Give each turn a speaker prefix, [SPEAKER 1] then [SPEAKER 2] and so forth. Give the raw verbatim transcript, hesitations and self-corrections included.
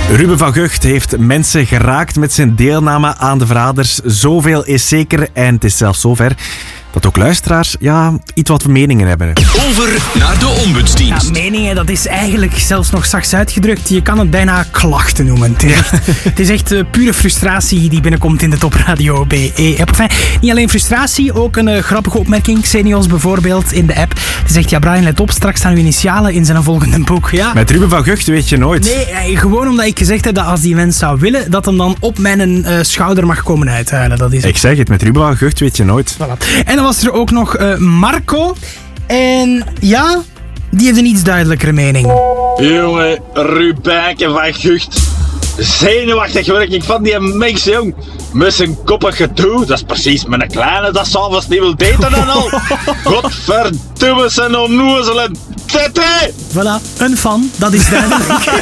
[SPEAKER 1] Ruben van Gucht heeft mensen geraakt met zijn deelname aan de Verraders. Zoveel is zeker en het is zelfs zover dat ook luisteraars ja, iets wat meningen hebben.
[SPEAKER 2] Over naar de ombudsdienst.
[SPEAKER 3] Ja, meningen, dat is eigenlijk zelfs nog zachts uitgedrukt. Je kan het bijna klachten noemen. Het is echt, het is echt uh, pure frustratie die binnenkomt in de Top Radio B E-app. Enfin, niet alleen frustratie, ook een uh, grappige opmerking. Xenios bijvoorbeeld in de app. Die zegt, ja Brian, let op, straks staan uw initialen in zijn volgende boek. Ja.
[SPEAKER 1] Met Ruben van Gucht weet je nooit.
[SPEAKER 3] Nee, gewoon omdat ik gezegd heb dat als die mens zou willen, dat hem dan op mijn uh, schouder mag komen uithuilen. Dat is
[SPEAKER 1] ik zeg het, met Ruben van Gucht weet je nooit.
[SPEAKER 3] Voilà. En dan was er ook nog uh, Marco. En ja, die heeft een iets duidelijkere mening.
[SPEAKER 4] Jongen, Rubijnke van Gucht. Zenuwachtig werk ik van die mix, jong. Met zijn koppig gedoe. Dat is precies mijn kleine dat s'avonds niet wil daten dan al. Godverdomme, zijn onnozele tette.
[SPEAKER 3] Voilà, een fan, dat is duidelijk.